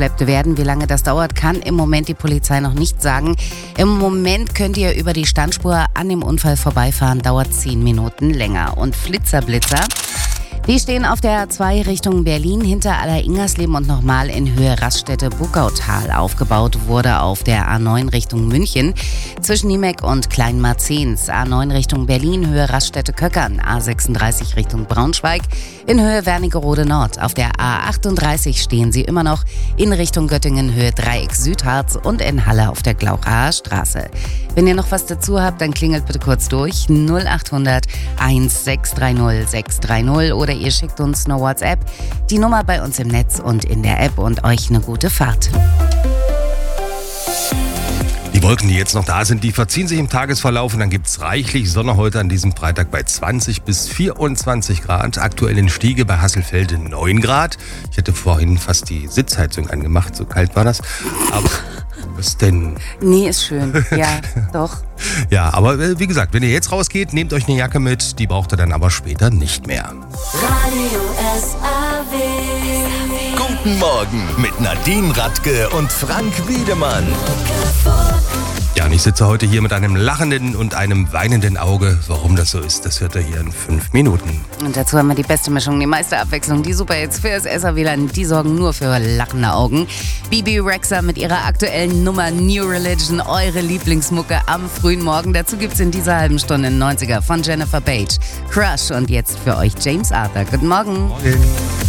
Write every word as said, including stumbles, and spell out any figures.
abgeschleppt werden. Wie lange das dauert, kann im Moment die Polizei noch nicht sagen. Im Moment könnt ihr über die Standspur an dem Unfall vorbeifahren, dauert zehn Minuten länger. Und Flitzerblitzer, die stehen auf der A zwei Richtung Berlin hinter Aller-Ingersleben und nochmal in Höhe Raststätte Buckautal. Aufgebaut wurde auf der A neun Richtung München zwischen Niemek und Kleinmarzens. A neun Richtung Berlin, Höhe Raststätte Köckern. A sechsunddreißig Richtung Braunschweig in Höhe Wernigerode Nord. Auf der A achtunddreißig stehen sie immer noch in Richtung Göttingen, Höhe Dreieck Südharz und in Halle auf der Glauchaer Straße. Wenn ihr noch was dazu habt, dann klingelt bitte kurz durch null acht hundert sechs drei null sechs drei null oder ihr schickt uns eine WhatsApp, die Nummer bei uns im Netz und in der App und euch eine gute Fahrt. Die Wolken, die jetzt noch da sind, die verziehen sich im Tagesverlauf und dann gibt es reichlich Sonne heute an diesem Freitag bei zwanzig bis vierundzwanzig Grad. Aktuell in Stiege bei Hasselfelde neun Grad. Ich hätte vorhin fast die Sitzheizung angemacht, so kalt war das. Aber was denn? Nee, ist schön. Ja, doch. Ja, aber wie gesagt, wenn ihr jetzt rausgeht, nehmt euch eine Jacke mit. Die braucht ihr dann aber später nicht mehr. Radio S A W. Guten Morgen mit Nadine Radke und Frank Wiedemann. Ja, und ich sitze heute hier mit einem lachenden und einem weinenden Auge. Warum das so ist, das hört ihr hier in fünf Minuten. Und dazu haben wir die beste Mischung, die meiste Abwechslung, die Superhits für das S A W-Land, die sorgen nur für lachende Augen. Bibi Rexha mit ihrer aktuellen Nummer New Religion, eure Lieblingsmucke am frühen Morgen. Dazu gibt's in dieser halben Stunde neunziger von Jennifer Page, Crush und jetzt für euch James Arthur. Guten Morgen. Morgen.